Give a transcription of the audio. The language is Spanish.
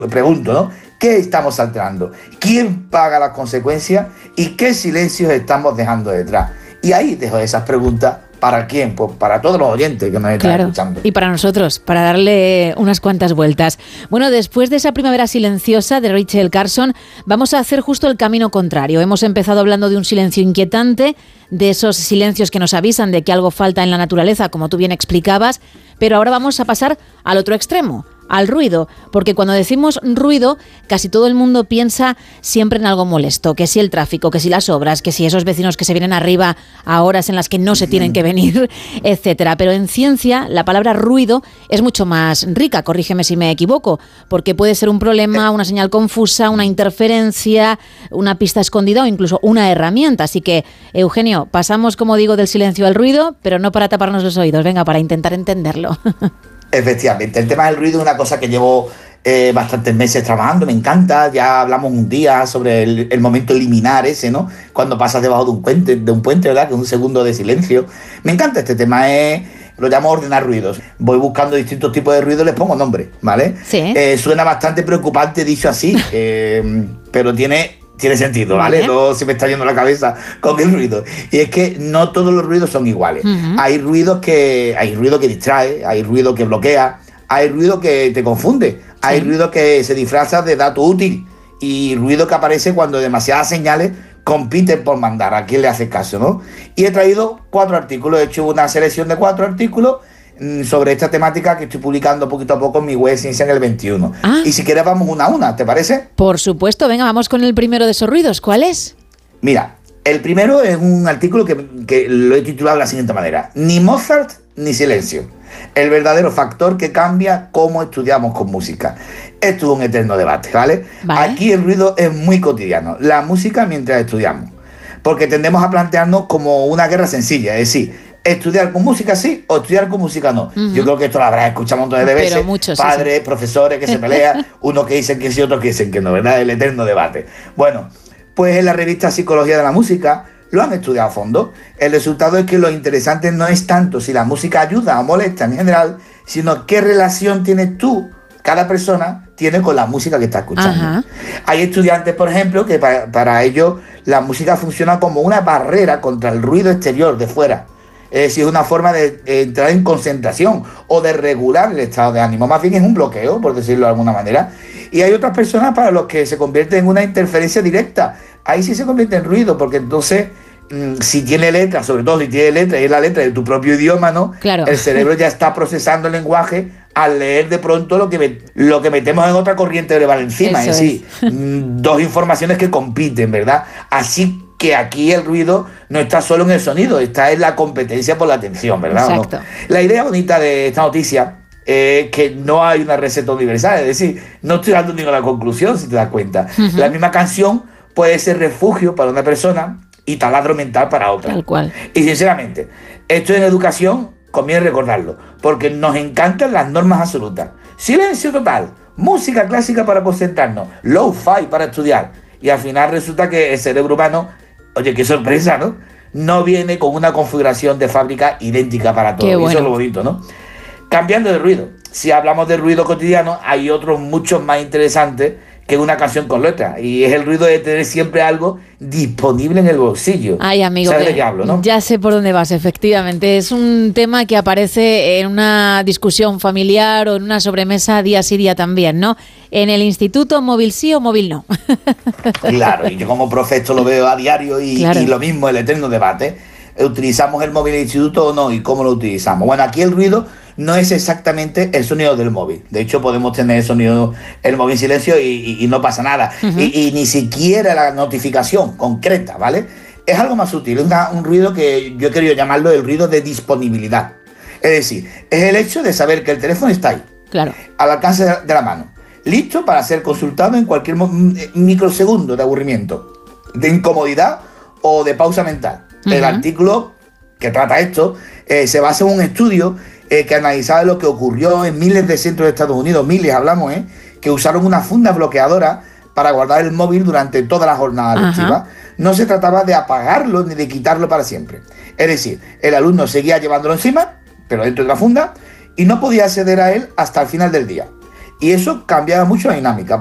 Me pregunto, ¿no? ¿Qué estamos alterando? ¿Quién paga las consecuencias? ¿Y qué silencios estamos dejando detrás? Y ahí dejo esas preguntas. ¿Para quién? Pues para todos los oyentes que nos están escuchando. Y para nosotros, para darle unas cuantas vueltas. Bueno, después de esa primavera silenciosa de Rachel Carson, vamos a hacer justo el camino contrario. Hemos empezado hablando de un silencio inquietante, de esos silencios que nos avisan de que algo falta en la naturaleza, como tú bien explicabas, pero ahora vamos a pasar al otro extremo, al ruido, porque cuando decimos ruido, casi todo el mundo piensa siempre en algo molesto, que si el tráfico, que si las obras, que si esos vecinos que se vienen arriba a horas en las que no se tienen que venir, etcétera. Pero en ciencia, la palabra ruido es mucho más rica, corrígeme si me equivoco, porque puede ser un problema, una señal confusa, una interferencia, una pista escondida o incluso una herramienta. Así que, Eugenio, pasamos, como digo, del silencio al ruido, pero no para taparnos los oídos, venga, para intentar entenderlo. Efectivamente, el tema del ruido es una cosa que llevo bastantes meses trabajando, me encanta. Ya hablamos un día sobre el momento liminar ese, ¿no? Cuando pasas debajo de un puente, ¿verdad? Que es un segundo de silencio. Me encanta este tema, lo llamo ordenar ruidos. Voy buscando distintos tipos de ruidos, les pongo nombre, ¿vale? Sí. Suena bastante preocupante dicho así, pero tiene sentido, ¿vale? No se me está yendo la cabeza con el ruido. Y es que no todos los ruidos son iguales. Uh-huh. Hay ruido que distrae, hay ruido que bloquea, hay ruido que te confunde, hay ruido que se disfraza de dato útil y ruido que aparece cuando demasiadas señales compiten por mandar a quién le hace caso, ¿no? Y he traído 4 artículos, he hecho una selección de 4 artículos sobre esta temática que estoy publicando poquito a poco en mi web Ciencia en el 21. Y si quieres vamos una a una, ¿te parece? Por supuesto, venga, vamos con el primero de esos ruidos. ¿Cuál es? Mira, el primero es un artículo que lo he titulado de la siguiente manera: ni Mozart ni silencio, el verdadero factor que cambia cómo estudiamos con música. Esto es un eterno debate, ¿vale? Aquí el ruido es muy cotidiano, la música mientras estudiamos, porque tendemos a plantearnos como una guerra sencilla, es decir, estudiar con música sí o estudiar con música no. Uh-huh. Yo creo que esto lo habrás escuchado montones de veces. Muchos, padres, sí. Profesores que se pelean, unos que dicen que sí, otros que dicen que no, ¿verdad? El eterno debate. Bueno, pues en la revista Psicología de la Música lo han estudiado a fondo. El resultado es que lo interesante no es tanto si la música ayuda o molesta en general, sino qué relación tienes tú, cada persona tiene con la música que está escuchando. Ajá. Hay estudiantes, por ejemplo, que para ellos la música funciona como una barrera contra el ruido exterior de fuera. Es decir, es una forma de entrar en concentración o de regular el estado de ánimo. Más bien es un bloqueo, por decirlo de alguna manera. Y hay otras personas para los que se convierte en una interferencia directa. Ahí sí se convierte en ruido, porque entonces, si tiene letra, sobre todo si tiene letra y es la letra de tu propio idioma, ¿no? Claro. El cerebro ya está procesando el lenguaje al leer de pronto lo que metemos en otra corriente verbal encima. Eso es decir, dos informaciones que compiten, ¿verdad? Así que aquí el ruido no está solo en el sonido, está en la competencia por la atención, ¿verdad? Exacto. ¿No? La idea bonita de esta noticia es que no hay una receta universal, es decir, no estoy dando ninguna conclusión, si te das cuenta. Uh-huh. La misma canción puede ser refugio para una persona y taladro mental para otra. Tal cual. Y sinceramente, esto en educación conviene recordarlo, porque nos encantan las normas absolutas. Silencio total, música clásica para concentrarnos, low-fi para estudiar. Y al final resulta que el cerebro humano, oye, qué sorpresa, ¿no? No viene con una configuración de fábrica idéntica para todos. Bueno. Eso es lo bonito, ¿no? Cambiando de ruido. Si hablamos de ruido cotidiano, hay otros muchos más interesantes que una canción con letra. Y es el ruido de tener siempre algo disponible en el bolsillo. Ay, amigo, ¿sabes de qué hablo, no? Ya sé por dónde vas, efectivamente. Es un tema que aparece en una discusión familiar o en una sobremesa día sí, día también, ¿no? En el instituto, móvil sí o móvil no. Claro, y yo como profe esto lo veo a diario y lo mismo, el eterno debate. ¿Utilizamos el móvil del instituto o no? ¿Y cómo lo utilizamos? Bueno, aquí el ruido no es exactamente el sonido del móvil. De hecho, podemos tener el móvil en silencio y no pasa nada. Uh-huh. Y ni siquiera la notificación concreta, ¿vale? Es algo más sutil, es un ruido que yo he querido llamarlo el ruido de disponibilidad. Es decir, es el hecho de saber que el teléfono está ahí, claro, al alcance de la mano, listo para ser consultado en cualquier microsegundo de aburrimiento, de incomodidad o de pausa mental. Uh-huh. El artículo que trata esto se basa en un estudio que analizaba lo que ocurrió en miles de centros de Estados Unidos, miles hablamos, que usaron una funda bloqueadora para guardar el móvil durante toda la jornada lectiva. No se trataba de apagarlo ni de quitarlo para siempre. Es decir, el alumno seguía llevándolo encima, pero dentro de la funda, y no podía acceder a él hasta el final del día. Y eso cambiaba mucho la dinámica.